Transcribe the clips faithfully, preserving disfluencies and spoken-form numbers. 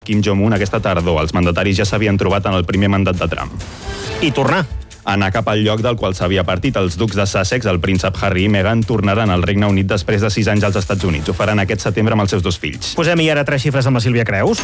Kim Jong-un aquesta tardor. Els mandataris ja s'havien trobat en el primer mandat de Trump. I tornar. Anar cap al lloc del qual s'havia partit. Els ducs de Sussex, el príncep Harry i Meghan, tornaran al Regne Unit després de sis anys als Estats Units. Ho faran aquest setembre amb els seus dos fills. Posem-hi ara tres xifres amb la Sílvia Creus.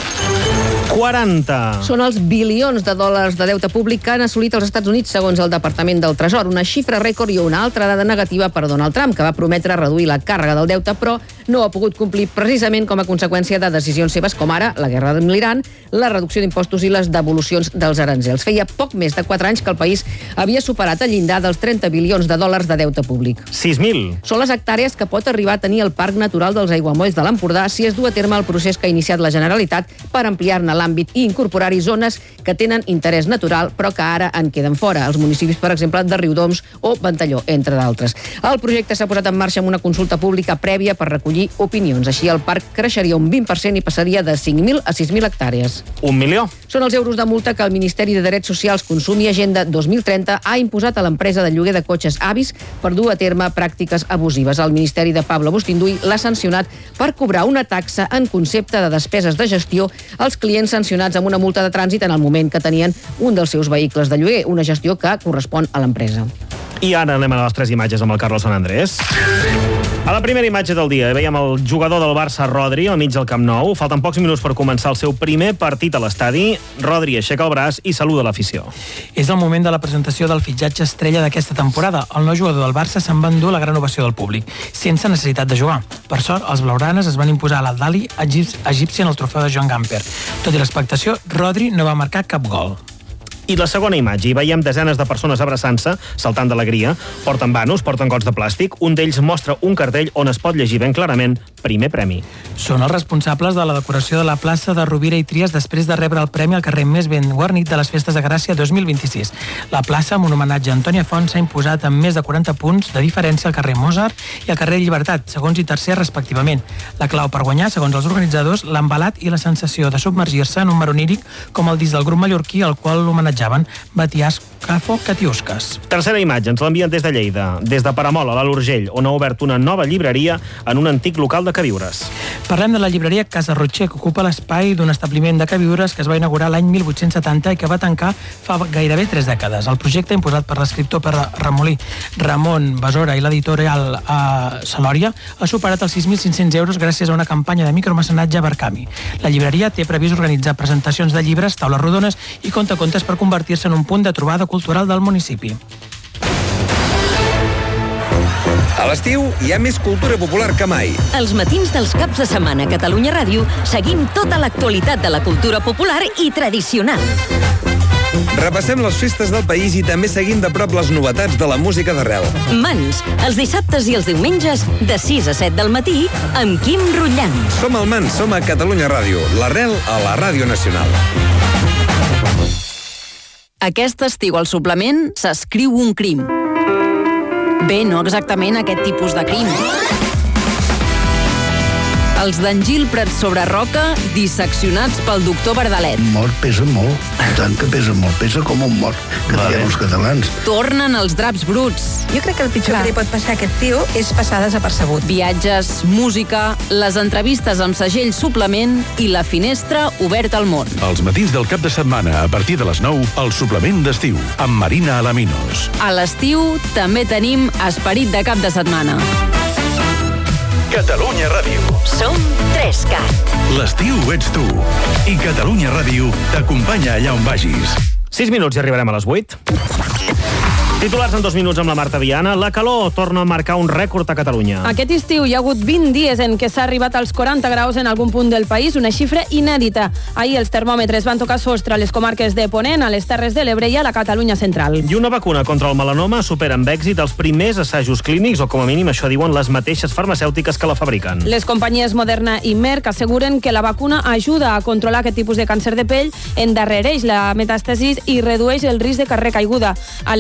quaranta. Són els bilions de dòlars de deute públic que han assolit els Estats Units segons el Departament del Tresor. Una xifra rècord i una altra dada negativa per Donald Trump, que va prometre reduir la càrrega del deute, però no ha pogut complir precisament com a conseqüència de decisions seves com ara la guerra amb l'Iran, la reducció d'impostos i les devolucions dels aranzels. Feia poc més de quatre anys que el país havia superat el llindar dels trenta bilions de dòlars de deute públic. sis mil. Són les hectàrees que pot arribar a tenir el Parc Natural dels Aiguamolls de l'Empordà si es du a terme el procés que ha iniciat la Generalitat per ampliar-ne l'àmbit i incorporar-hi zones que tenen interès natural però que ara en queden fora. Els municipis, per exemple, de Riudoms o Ventalló, entre d'altres. El projecte s'ha posat en marxa amb una consulta pública prèvia per recollir opinions. Així el parc creixeria un vint per cent i passaria de cinc mil a sis mil hectàrees. Un milió. Són els euros de multa que el Ministeri de Drets Socials, Consum i Agenda dos mil trenta ha imposat a l'empresa de lloguer de cotxes Avis per dur a terme pràctiques abusives. El Ministeri de Pablo Bustinduy l'ha sancionat per cobrar una taxa en concepte de despeses de gestió als clients sancionats amb una multa de trànsit en el moment que tenien un dels seus vehicles de lloguer, una gestió que correspon a l'empresa. I ara anem a les tres imatges amb el Carlos San Andrés. A la primera imatge del dia veiem el jugador del Barça, Rodri, al mig del Camp Nou. Falten pocs minuts per començar el seu primer partit a l'estadi. Rodri aixeca el braç i saluda l'afició. És el moment de la presentació del fitxatge estrella d'aquesta temporada. El nou jugador del Barça se'n va endur la gran ovació del públic, sense necessitat de jugar. Per sort, els blaugranes es van imposar a l'Al-Dali egipci en el trofeu de Joan Gamper. Tot i l'expectació, Rodri no va marcar cap gol. I la segona imatge, hi veiem desenes de persones abraçant-se, saltant d'alegria, porten vanos, porten gots de plàstic, un d'ells mostra un cartell on es pot llegir ben clarament primer premi. Són els responsables de la decoració de la plaça de Rovira i Tries després de rebre el premi al carrer més ben guarnit de les Festes de Gràcia dos mil vint-i-sis. La plaça, amb un homenatge a Antònia Font, s'ha imposat amb més de quaranta punts de diferència al carrer Mozart i al carrer Llibertat, segons i tercer respectivament. La clau per guanyar, segons els organitzadors, l'embalat i la sensació de submergir-se en un mar oníric com el disc del grup mallorquí al qual l'homenatge Batiàs Cafo Catiusques. Tercera imatge, ens l'envien des de Lleida, des de Paramola, a l'Alt Urgell, on ha obert una nova llibreria en un antic local de queviures. Parlem de la llibreria Casa Rotxer, que ocupa l'espai d'un establiment de queviures que es va inaugurar l'any mil vuit-cents setanta i que va tancar fa gairebé tres dècades. El projecte, imposat per l'escriptor per Remolí, Ramon Besora i l'editorial a Salòria, ha superat els sis mil cinc-cents euros gràcies a una campanya de micromecenatge a Barcami. La llibreria té previst organitzar presentacions de llibres, taules rodones i contacontes per convertir-se en un punt de trobada cultural del municipi. A l'estiu hi ha més cultura popular que mai. Els matins dels caps de setmana a Catalunya Ràdio seguim tota l'actualitat de la cultura popular i tradicional. Repassem les festes del país i també seguim de prop les novetats de la música d'arrel. Mans, els dissabtes i els diumenges, de sis a set del matí, amb Quim Rutllant. Som al Mans, som a Catalunya Ràdio, l'arrel a la Ràdio Nacional. Aquest estiu al suplement s'escriu un crim. Bé, no exactament aquest tipus de crim. Els d'en Gil Prat sobre Roca, disseccionats pel doctor Verdalet. Mort pesa molt, tant que pesa molt, pesa com un mort, que vale. Diem els catalans. Tornen els draps bruts. Jo crec que el pitjor Clar. que li pot passar a aquest tio és passar desapercebut. Viatges, música, les entrevistes amb segell suplement i la finestra oberta al món. Els matins del cap de setmana, a partir de les nou, el suplement d'estiu, amb Marina Alaminos. A l'estiu també tenim esperit de cap de setmana. Catalunya Ràdio. Som Trescat. L'estiu ets tu. I Catalunya Ràdio t'acompanya allà on vagis. sis minuts i arribarem a les vuit. Titulars en dos minuts amb la Marta Viana. La calor torna a marcar un rècord a Catalunya. Aquest estiu hi ha hagut vint dies en què s'ha arribat als quaranta graus en algun punt del país, una xifra inèdita. Ahir els termòmetres van tocar sostre a les comarques de Ponent, a les Terres de l'Ebre i a la Catalunya central. I una vacuna contra el melanoma supera amb èxit els primers assajos clínics, o com a mínim això diuen les mateixes farmacèutiques que la fabriquen. Les companyies Moderna i Merck asseguren que la vacuna ajuda a controlar aquest tipus de càncer de pell, endarrereix la metàstasis i redueix el risc de carrer caiguda. Aleix Prat,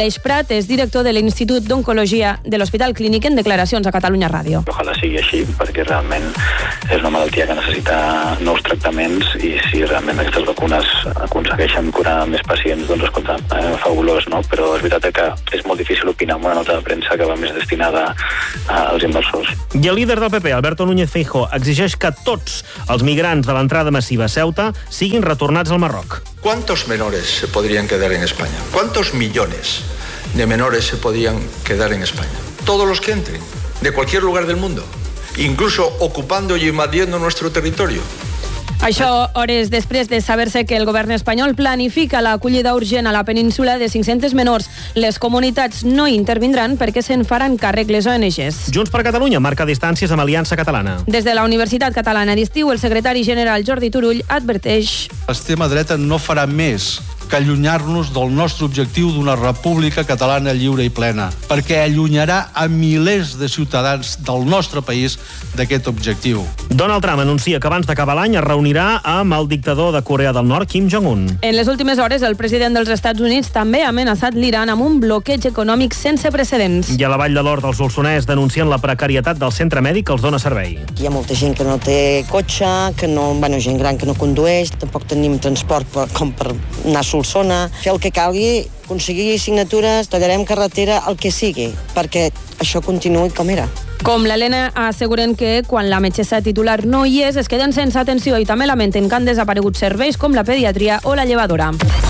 Prat és director de l'Institut d'Oncologia de l'Hospital Clínic, en declaracions a Catalunya Ràdio. Ojalà sigui així, perquè realment és una malaltia que necessita nous tractaments i si realment aquestes vacunes aconsegueixen curar més pacients, doncs escolta, eh, fabulós, no? Però és veritat que és molt difícil opinar amb una nota de premsa que va més destinada als inversors. I el líder del P P, Alberto Núñez Feijóo, exigeix que tots els migrants de l'entrada massiva a Ceuta siguin retornats al Marroc. ¿Cuántos menores se podrían quedar en España? ¿Cuántos millones de menores se podrían quedar en España? Todos los que entren, de cualquier lugar del mundo, incluso ocupando y invadiendo nuestro territorio. Això hores després de saber-se que el govern espanyol planifica l'acollida urgent a la península de cinc-cents menors. Les comunitats no intervindran perquè se'n faran càrrec les O N Ges. Junts per Catalunya marca distàncies amb Aliança Catalana. Des de la Universitat Catalana d'Estiu, el secretari general Jordi Turull adverteix: l'extrema dreta no farà més que allunyar-nos del nostre objectiu d'una república catalana lliure i plena, perquè allunyarà a milers de ciutadans del nostre país d'aquest objectiu. Donald Trump anuncia que abans d'acabar l'any es reunirà amb el dictador de Corea del Nord, Kim Jong-un. En les últimes hores, el president dels Estats Units també ha amenaçat l'Iran amb un bloqueig econòmic sense precedents. I a la Vall de l'Or del Solsonès denuncien la precarietat del centre mèdic que els dona servei. Hi ha molta gent que no té cotxe, que no, bueno, gent gran que no condueix, tampoc tenim transport per, com per anar a Solsona. Fer el que calgui, aconseguir signatures, tallarem carretera, el que sigui, perquè això continuï com era. Com l'Helena asseguren que quan la metgessa titular no hi és, es queden sense atenció i també lamenten que han desaparegut serveis com la pediatria o la llevadora.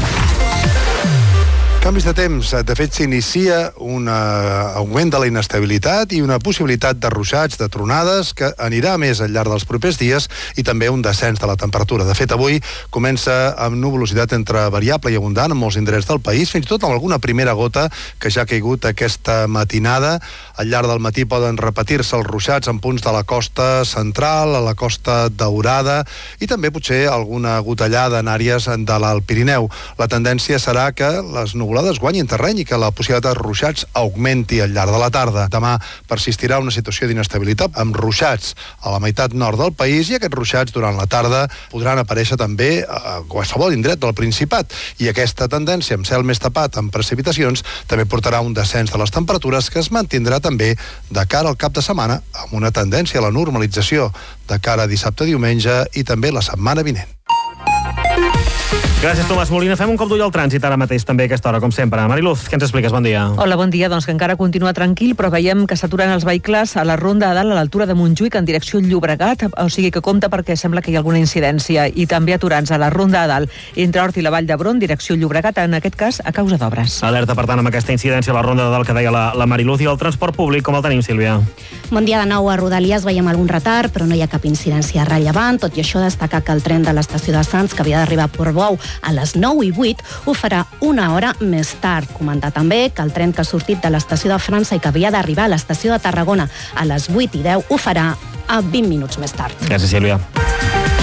Canvis de temps. De fet, s'inicia un augment de la inestabilitat i una possibilitat de ruixats, de tronades, que anirà més al llarg dels propers dies i també un descens de la temperatura. De fet, avui comença amb nuvolositat entre variable i abundant en molts indrets del país, fins i tot amb alguna primera gota que ja ha caigut aquesta matinada. Al llarg del matí poden repetir-se els ruixats en punts de la costa central, a la costa daurada i també potser alguna gotellada en àrees de l'Alt Pirineu. La tendència serà que les nuvolades guanyin terreny i que la possibilitat de ruixats augmenti al llarg de la tarda. Demà persistirà una situació d'inestabilitat amb ruixats a la meitat nord del país i aquests ruixats durant la tarda podran aparèixer també a qualsevol indret del Principat. I aquesta tendència amb cel més tapat amb precipitacions també portarà un descens de les temperatures que es mantindrà també de cara al cap de setmana amb una tendència a la normalització de cara a dissabte, diumenge i també la setmana vinent. Gràcies, Tomàs Molina. Fem un cop d'ull al trànsit ara mateix, també a aquesta hora, com sempre. Mariluz, què ens expliques? Bon dia. Hola, bon dia. Doncs que encara continua tranquil, però veiem que s'aturen els vehicles a la ronda de dalt, a l'altura de Montjuïc, en direcció Llobregat, o sigui que compta perquè sembla que hi ha alguna incidència, i també aturants a la ronda de dalt, entre Hort i la Vall d'Hebron, direcció Llobregat, en aquest cas a causa d'obres. Alerta, per tant, amb aquesta incidència a la ronda de dalt que deia la, la Mariluz. I el transport públic, com el tenim, Sílvia? Bon dia de nou. A Rodalies veiem algun retard, però no hi ha cap incidència rellevant. Tot i això, destacar que el tren de l'estació de Sants, que havia d'arribar a Portbou a les nou i vuit, ho farà una hora més tard. Comentar també que el tren que ha sortit de l'estació de França i que havia d'arribar a l'estació de Tarragona a les vuit i deu ho farà a vint minuts més tard. Gràcies, Sílvia.